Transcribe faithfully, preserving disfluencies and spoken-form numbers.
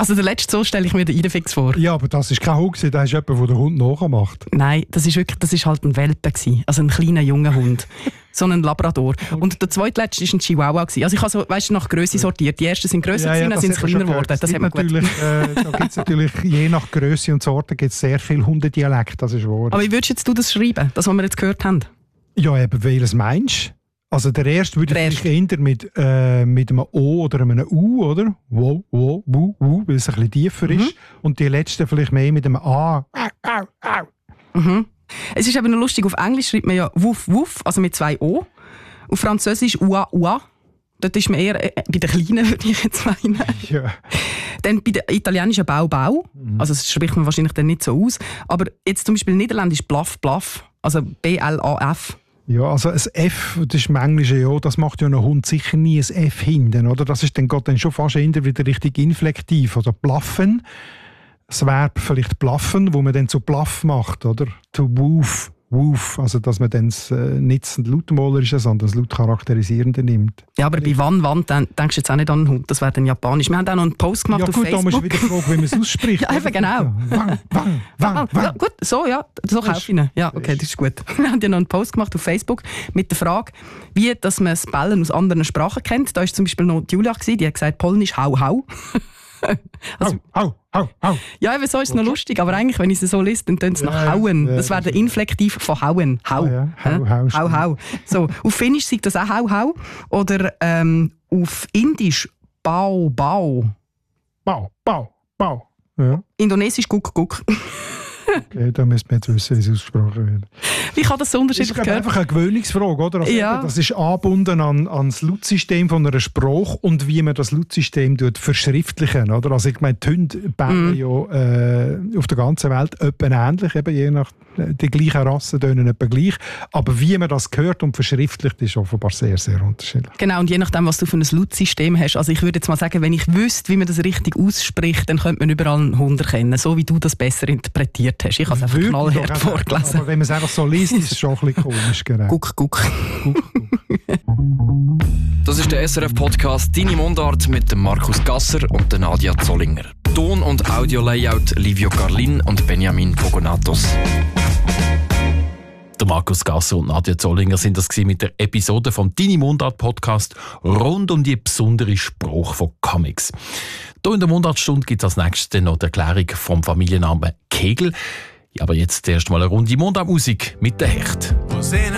Also der letzte so stelle ich mir den Idefix vor. Ja, aber das ist kein Hund, das ist jemand, der den Hund nachmacht. Nein, das ist wirklich, das ist halt ein Welpe gewesen, also ein kleiner junger Hund. So ein Labrador. Und der zweitletzte war ein Chihuahua gewesen. Also ich habe so, weißt du, nach Grösse sortiert. Die ersten sind grösser, ja, ja, dann sind sie kleiner geworden. Das hat man gut. Äh, da gibt es natürlich, je nach Grösse und Sorte, gibt es sehr viel Hundedialekt, das ist wahr. Aber wie würdest jetzt du das schreiben, das, was wir jetzt gehört haben? Ja, eben, welches meinst du? Also der erste würde ich eher mit, äh, mit einem O oder einem U, oder? Wo, wo, wo, wo, weil es ein bisschen tiefer mhm. ist. Und die letzte vielleicht mehr mit einem A. Au, au, au. Mhm. Es ist eben noch lustig, auf Englisch schreibt man ja Wuff, Wuff, also mit zwei O. Auf Französisch Ua, Ua. Dort ist man eher äh, bei den Kleinen, würde ich jetzt meinen. Ja. Dann bei der italienischen Bau, Bau. Mhm. Also das spricht man wahrscheinlich dann nicht so aus. Aber jetzt zum Beispiel niederländisch Bluff, Bluff. Also B L A F. Ja, also ein F, das ist im Englischen ja, das macht ja ein Hund sicher nie ein F hinten, oder? Das ist dann, geht dann schon fast eher wieder richtig inflektiv. Oder bluffen. Das Verb vielleicht bluffen, wo man dann zu bluff macht, oder? To woof, woof. Also, dass man dann das, äh, nicht das Lautmalerische, sondern das Lautcharakterisierende nimmt. Ja, aber bei wann, wann, dann denkst du jetzt auch nicht an einen Hund. Das wäre dann japanisch. Wir haben auch noch einen Post gemacht ja, auf gut, Facebook. Ja gut, da musst du wieder fragen, wie man es ausspricht. Ja, einfach genau. Wang, wang, wang, wang. Ja, gut, so, ja. So kaufe ich ihn. Ja, okay, das ist gut. Wir haben ja noch einen Post gemacht auf Facebook mit der Frage, wie dass man das Bellen aus anderen Sprachen kennt. Da war zum Beispiel noch Julia, die hat gesagt, Polnisch hau, hau. Also, au, au, au. Ja, eben so ist es noch lustig, aber eigentlich, wenn ich es so lese, dann tönt es nach ja, hauen. Ja, das wäre der Inflektiv von hauen. Hau. Ah, ja. Hau, hau, hau, hau. So, auf Finnisch sagt das auch hau, hau. Oder ähm, auf Indisch bau, bau. Bau, bau, bau. Ja. Indonesisch guck, guck. Okay, da müssen wir jetzt wissen, wie es ausgesprochen wird. Wie kann das so unterschiedlich gehört? Das ist einfach eine Gewöhnungsfrage, oder? Also ja. Das ist angebunden an, an das Lautsystem von einer Sprache und wie man das Lautsystem verschriftlichen, oder? Also ich meine, die Hunde bellen mm. ja äh, auf der ganzen Welt etwa ähnlich, eben je nach die gleichen Rassen tönen etwa gleich, aber wie man das hört und verschriftlicht, ist offenbar sehr, sehr unterschiedlich. Genau, und je nachdem, was du für ein Lautsystem hast, also ich würde jetzt mal sagen, wenn ich wüsste, wie man das richtig ausspricht, dann könnte man überall einen Hund erkennen, so wie du das besser interpretiert hast. Ich habe es einfach knallhart vorgelesen. Aber wenn man es einfach so liest, ist es schon ein bisschen komisch. Genau. Guck, guck. guck, guck. Das ist der S R F-Podcast «Deine Mundart» mit dem Markus Gasser und der Nadia Zollinger. Ton- und Audio-Layout Livio Carlin und Benjamin Pogonatos. Der Markus Gasser und Nadia Zollinger sind das mit der Episode vom «Deine Mundart»-Podcast rund um die besondere Sprache von Comics. Hier in der Mundartstunde gibt es als nächstes noch die Erklärung vom Familiennamen Kegel. Ja, aber jetzt erst mal eine Runde Mundartmusik mit der Hecht.